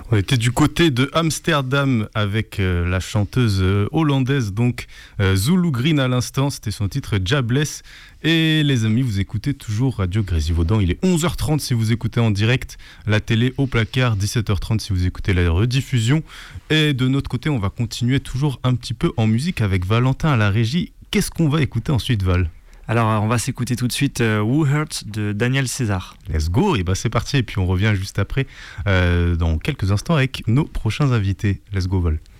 On était du côté de Amsterdam avec la chanteuse hollandaise donc Zulu Green à l'instant, c'était son titre Jobless. Et les amis, vous écoutez toujours Radio Grésivaudan, il est 11h30 si vous écoutez en direct, la télé au placard, 17h30 si vous écoutez la rediffusion. Et de notre côté, on va continuer toujours un petit peu en musique avec Valentin à la régie. Qu'est-ce qu'on va écouter ensuite, Val ? Alors, on va s'écouter tout de suite Who Hurt de Daniel César. Let's go, et c'est parti. Et puis on revient juste après, dans quelques instants, avec nos prochains invités. Let's go, Val.